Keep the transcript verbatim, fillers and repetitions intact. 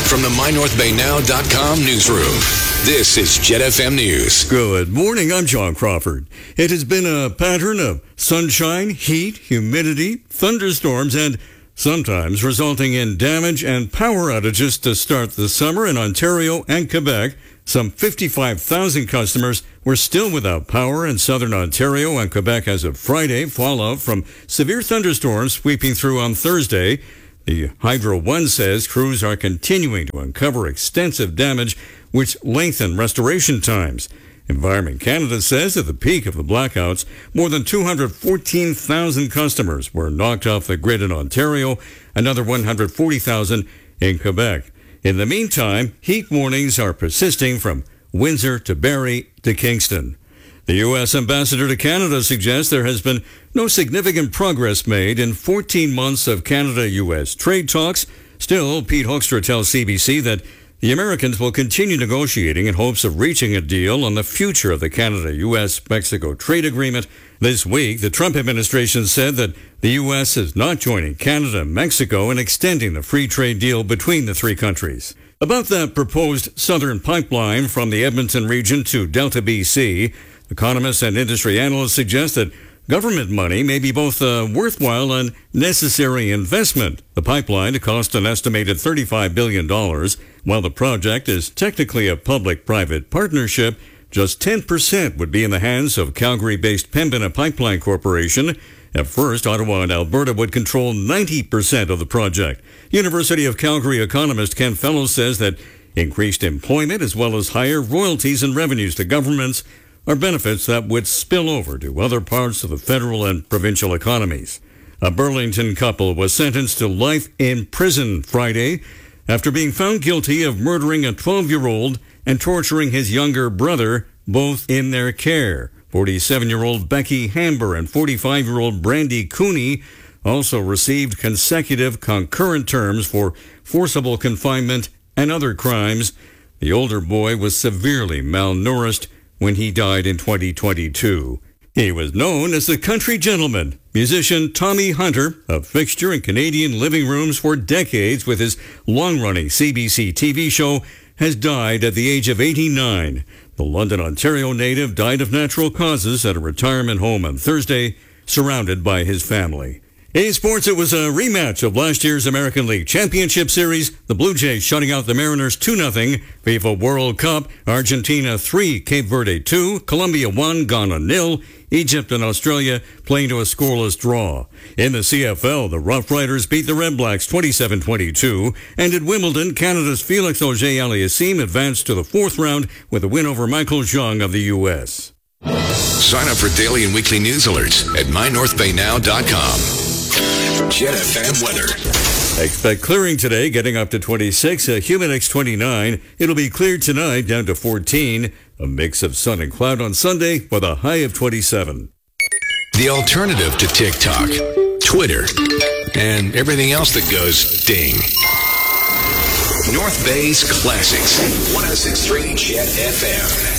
from the my north bay now dot com newsroom, this is Jet F M News. Good morning, I'm John Crawford. It has been a pattern of sunshine, heat, humidity, thunderstorms, and sometimes resulting in damage and power outages to start the summer in Ontario and Quebec. Some fifty-five thousand customers were still without power in southern Ontario and Quebec as of Friday, fallout from severe thunderstorms sweeping through on Thursday. The Hydro One says crews are continuing to uncover extensive damage, which lengthen restoration times. Environment Canada says at the peak of the blackouts, more than two hundred fourteen thousand customers were knocked off the grid in Ontario, another one hundred forty thousand in Quebec. In the meantime, heat warnings are persisting from Windsor to Barrie to Kingston. The U S ambassador to Canada suggests there has been no significant progress made in fourteen months of Canada-U S trade talks. Still, Pete Hoekstra tells C B C that the Americans will continue negotiating in hopes of reaching a deal on the future of the Canada-U S Mexico trade agreement. This week, the Trump administration said that the U S is not joining Canada and Mexico in extending the free trade deal between the three countries. About that proposed southern pipeline from the Edmonton region to Delta, B C, economists and industry analysts suggest that government money may be both a worthwhile and necessary investment. The pipeline cost an estimated thirty-five billion dollars. While the project is technically a public-private partnership, just ten percent would be in the hands of Calgary-based Pembina Pipeline Corporation. At first, Ottawa and Alberta would control ninety percent of the project. University of Calgary economist Ken Fellows says that increased employment as well as higher royalties and revenues to governments are benefits that would spill over to other parts of the federal and provincial economies. A Burlington couple was sentenced to life in prison Friday after being found guilty of murdering a twelve-year-old and torturing his younger brother, both in their care. forty-seven-year-old Becky Hamber and forty-five-year-old Brandy Cooney also received consecutive concurrent terms for forcible confinement and other crimes. The older boy was severely malnourished when he died in twenty twenty-two. He was known as the country gentleman. Musician Tommy Hunter, a fixture in Canadian living rooms for decades with his long-running C B C T V show, has died at the age of eighty-nine. The London, Ontario native died of natural causes at a retirement home on Thursday, surrounded by his family. In sports, it was a rematch of last year's American League Championship Series. The Blue Jays shutting out the Mariners two nothing. FIFA World Cup, Argentina three, Cape Verde two, Colombia one, Ghana nil. Egypt and Australia playing to a scoreless draw. In the C F L, the Rough Riders beat the Red Blacks twenty-seven twenty-two. And at Wimbledon, Canada's Felix Auger-Aliassime advanced to the fourth round with a win over Michael Jung of the U S. Sign up for daily and weekly news alerts at my north bay now dot com. Jet F M weather. Expect clearing today, getting up to twenty-six, a Humidex twenty-nine. It'll be cleared tonight, down to fourteen. A mix of sun and cloud on Sunday with a high of twenty-seven. The alternative to TikTok, Twitter, and everything else that goes ding. North Bay's Classics, one oh six point three Jet F M.